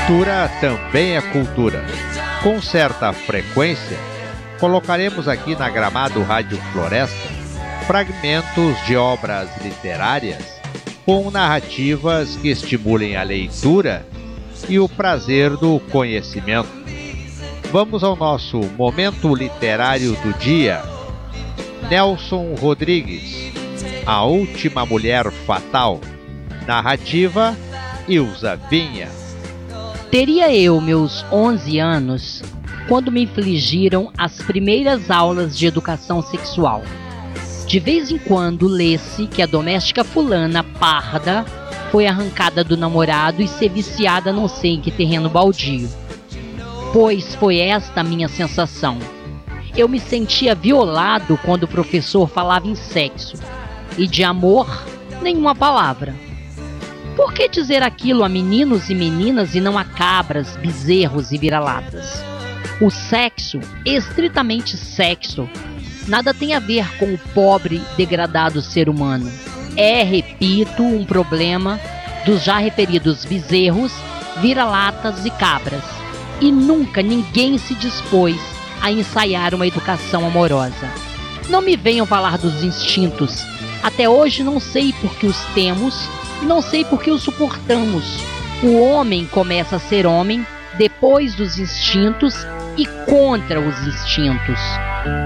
Leitura também é cultura. Com certa frequência, colocaremos aqui na Gramado Rádio Floresta fragmentos de obras literárias com narrativas que estimulem a leitura e o prazer do conhecimento. Vamos ao nosso momento literário do dia. Nelson Rodrigues, A Última Mulher Fatal. Narrativa, Ilza Vinha. Teria eu meus 11 anos quando me infligiram as primeiras aulas de educação sexual. De vez em quando lê-se que a doméstica fulana parda foi arrancada do namorado e ser viciada não sei em que terreno baldio. Pois foi esta a minha sensação. Eu me sentia violado quando o professor falava em sexo, e de amor, nenhuma palavra. Por que dizer aquilo a meninos e meninas e não a cabras, bezerros e vira-latas? O sexo, estritamente sexo, nada tem a ver com o pobre, degradado ser humano. É, repito, um problema dos já referidos bezerros, vira-latas e cabras. E nunca ninguém se dispôs a ensaiar uma educação amorosa. Não me venham falar dos instintos. Até hoje não sei por que os temos, não sei por que os suportamos. O homem começa a ser homem depois dos instintos e contra os instintos.